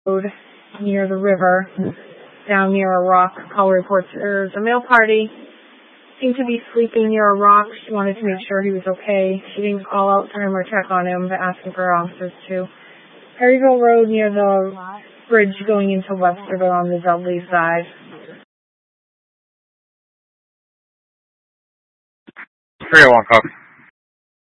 road near the river, down near a rock. Call reports there's a male party. Seemed to be sleeping near a rock. She wanted to make sure he was okay. She didn't call out for him or check on him, but asking for officers too. Perryville Road near the bridge going into Westerville on the Dudley side. 301, copy.